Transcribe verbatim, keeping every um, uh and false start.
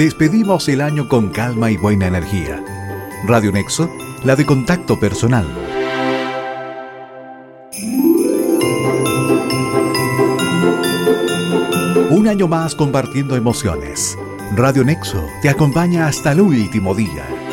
Despedimos el año con calma y buena energía. Radio Nexo, la de contacto personal. Un año más compartiendo emociones. Radio Nexo te acompaña hasta el último día.